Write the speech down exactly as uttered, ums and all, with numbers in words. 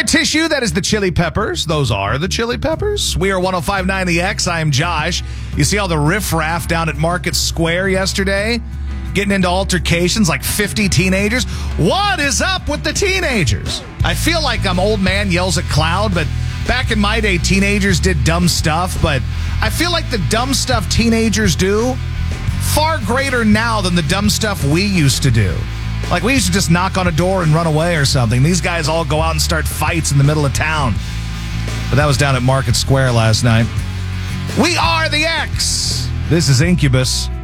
right, Tissue, that is the Chili Peppers. Those are the Chili Peppers. We are one oh five point nine The X. I am Josh. You see all the riffraff down at Market Square yesterday? Getting into altercations like fifty teenagers. What is up with the teenagers? I feel like I'm old man yells at cloud, but back in my day, teenagers did dumb stuff. But I feel like the dumb stuff teenagers do, far greater now than the dumb stuff we used to do. Like, we used to just knock on a door and run away or something. These guys all go out and start fights in the middle of town. But that was down at Market Square last night. We are the X. This is Incubus.